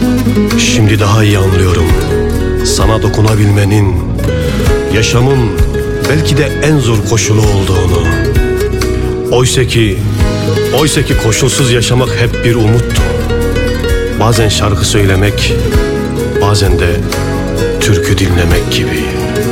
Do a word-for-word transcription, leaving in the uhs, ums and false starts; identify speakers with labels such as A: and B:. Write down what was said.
A: Şimdi daha iyi anlıyorum sana dokunabilmenin, yaşamın belki de en zor koşulu olduğunu. Oysa ki, oysa ki koşulsuz yaşamak hep bir umuttu. Bazen şarkı söylemek, bazen de türkü dinlemek gibi.